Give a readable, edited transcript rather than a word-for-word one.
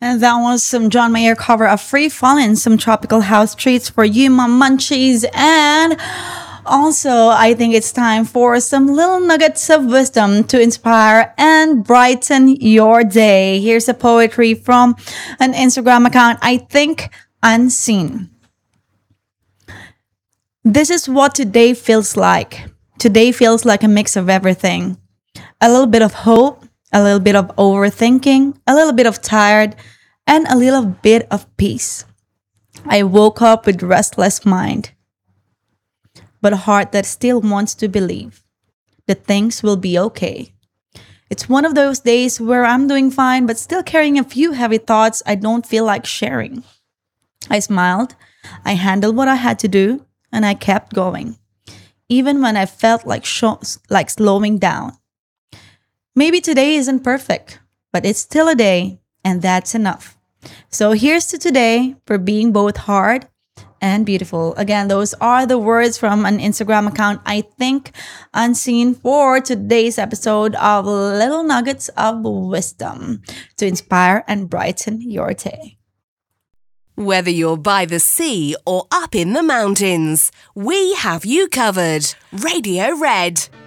And that was some John Mayer cover of Free Fallin', some tropical house treats for you, my munchies. And also, I think it's time for some little nuggets of wisdom to inspire and brighten your day. Here's a poetry from an Instagram account, I think Unseen. This is what today feels like. Today feels like a mix of everything. A little bit of hope, a little bit of overthinking, a little bit of tired, and a little bit of peace. I woke up with restless mind, but a heart that still wants to believe that things will be okay. It's one of those days where I'm doing fine, but still carrying a few heavy thoughts I don't feel like sharing. I smiled, I handled what I had to do, and I kept going, even when I felt like slowing down. Maybe today isn't perfect, but it's still a day, and that's enough. So here's to today for being both hard and beautiful. Again, those are the words from an Instagram account, I think Unseen, for today's episode of Little Nuggets of Wisdom to inspire and brighten your day. Whether you're by the sea or up in the mountains, we have you covered. Radio Red.